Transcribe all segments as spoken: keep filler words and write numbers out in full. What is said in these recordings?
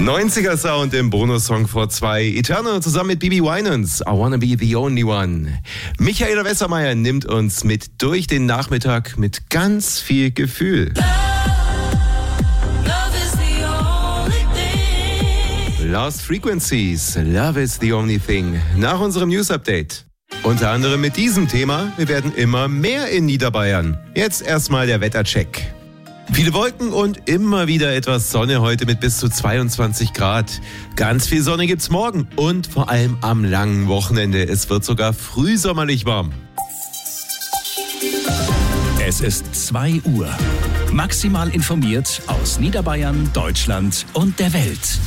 neunziger Sound im Bonussong vor zwei. Eternal zusammen mit Bibi Winans. I wanna be the only one. Michaela Westermeier nimmt uns mit durch den Nachmittag mit ganz viel Gefühl. Lost Frequencies, Love is the only thing. Nach unserem News-Update. Unter anderem mit diesem Thema, wir werden immer mehr in Niederbayern. Jetzt erstmal der Wettercheck. Viele Wolken und immer wieder etwas Sonne heute mit bis zu zweiundzwanzig Grad. Ganz viel Sonne gibt's morgen und vor allem am langen Wochenende. Es wird sogar frühsommerlich warm. Es ist zwei Uhr. Maximal informiert aus Niederbayern, Deutschland und der Welt.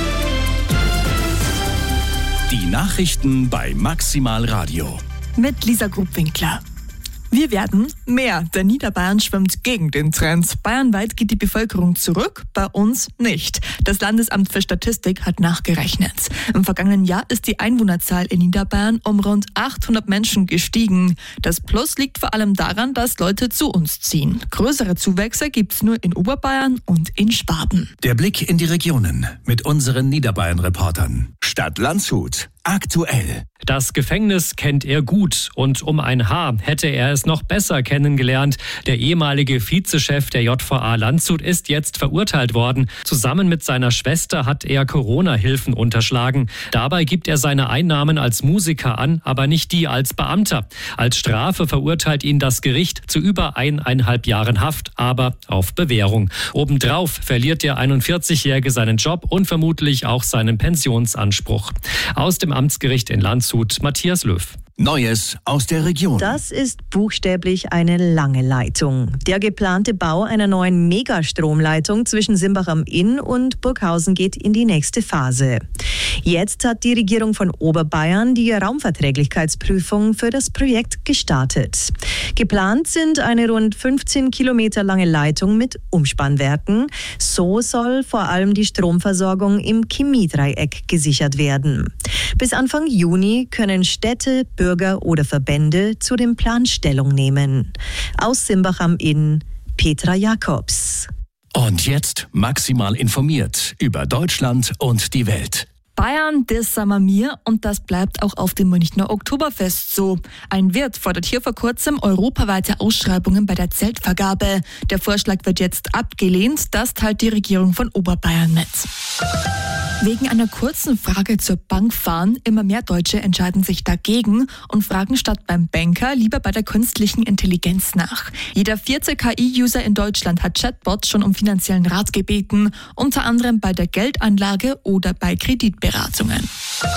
Die Nachrichten bei Maximal Radio. Mit Lisa Grubwinkler. Wir werden mehr. Der Niederbayern schwimmt gegen den Trend. Bayernweit geht die Bevölkerung zurück, bei uns nicht. Das Landesamt für Statistik hat nachgerechnet. Im vergangenen Jahr ist die Einwohnerzahl in Niederbayern um rund achthundert Menschen gestiegen. Das Plus liegt vor allem daran, dass Leute zu uns ziehen. Größere Zuwächse gibt's nur in Oberbayern und in Schwaben. Der Blick in die Regionen mit unseren Niederbayern-Reportern. Stadt Landshut. Aktuell. Das Gefängnis kennt er gut und um ein Haar hätte er es noch besser kennengelernt. Der ehemalige Vizechef der J V A Landshut ist jetzt verurteilt worden. Zusammen mit seiner Schwester hat er Corona-Hilfen unterschlagen. Dabei gibt er seine Einnahmen als Musiker an, aber nicht die als Beamter. Als Strafe verurteilt ihn das Gericht zu über eineinhalb Jahren Haft, aber auf Bewährung. Obendrauf verliert der einundvierzigjährige seinen Job und vermutlich auch seinen Pensionsanspruch. Aus dem Amtsgericht in Landshut, Matthias Löw. Neues aus der Region. Das ist buchstäblich eine lange Leitung. Der geplante Bau einer neuen Megastromleitung zwischen Simbach am Inn und Burghausen geht in die nächste Phase. Jetzt hat die Regierung von Oberbayern die Raumverträglichkeitsprüfung für das Projekt gestartet. Geplant sind eine rund fünfzehn Kilometer lange Leitung mit Umspannwerken. So soll vor allem die Stromversorgung im Chemiedreieck gesichert werden. Bis Anfang Juni können Städte, Bürger oder Verbände zu dem Plan Stellung nehmen. Aus Simbach am Inn, Petra Jakobs. Und jetzt maximal informiert über Deutschland und die Welt. Bayern, das sagen wir mir und das bleibt auch auf dem Münchner Oktoberfest so. Ein Wirt fordert hier vor kurzem europaweite Ausschreibungen bei der Zeltvergabe. Der Vorschlag wird jetzt abgelehnt, das teilt die Regierung von Oberbayern mit. Wegen einer kurzen Frage zur Bank fahren, immer mehr Deutsche entscheiden sich dagegen und fragen statt beim Banker lieber bei der künstlichen Intelligenz nach. Jeder vierte K I-User in Deutschland hat Chatbots schon um finanziellen Rat gebeten, unter anderem bei der Geldanlage oder bei Kreditberatungen.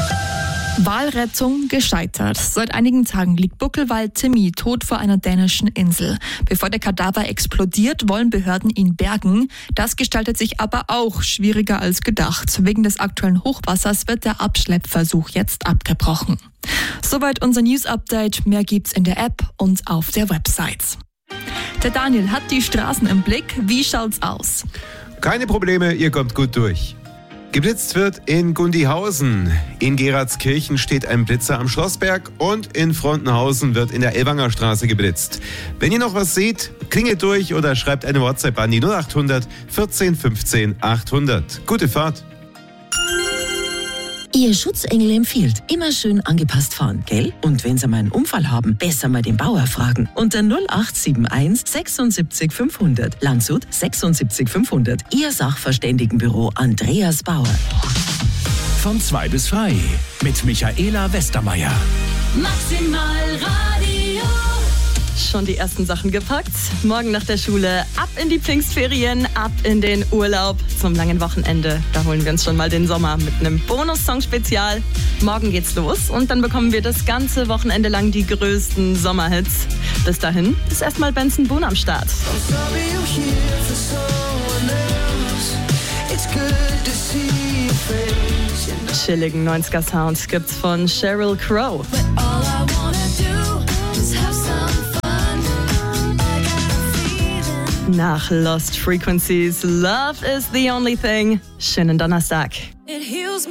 Walrettung gescheitert. Seit einigen Tagen liegt Buckelwal Timmy tot vor einer dänischen Insel. Bevor der Kadaver explodiert, wollen Behörden ihn bergen. Das gestaltet sich aber auch schwieriger als gedacht. Wegen des aktuellen Hochwassers wird der Abschleppversuch jetzt abgebrochen. Soweit unser News-Update. Mehr gibt's in der App und auf der Website. Der Daniel hat die Straßen im Blick. Wie schaut's aus? Keine Probleme, ihr kommt gut durch. Geblitzt wird in Gundihausen. In Geratskirchen steht ein Blitzer am Schlossberg und in Frontenhausen wird in der Ellwanger Straße geblitzt. Wenn ihr noch was seht, klingelt durch oder schreibt eine WhatsApp an die null achthundert vierzehn fünfzehn achthundert. Gute Fahrt! Ihr Schutzengel empfiehlt, immer schön angepasst fahren, gell? Und wenn Sie mal einen Unfall haben, besser mal den Bauer fragen. Unter null acht sieben eins sechsundsiebzig fünfhundert. Landshut sechsundsiebzig fünfhundert. Ihr Sachverständigenbüro Andreas Bauer. Von zwei bis frei mit Michaela Westermeier. Maximal Radio. Schon die ersten Sachen gepackt. Morgen nach der Schule ab in die Pfingstferien, ab in den Urlaub zum langen Wochenende. Da holen wir uns schon mal den Sommer mit einem Bonus-Song-Spezial. Morgen geht's los und dann bekommen wir das ganze Wochenende lang die größten Sommerhits. Bis dahin ist erstmal Benson Boone am Start. Chilligen neunziger Sound gibt's von Sheryl Crow. Nach Lost Frequencies, Love is the only thing. Schönen Donnerstag.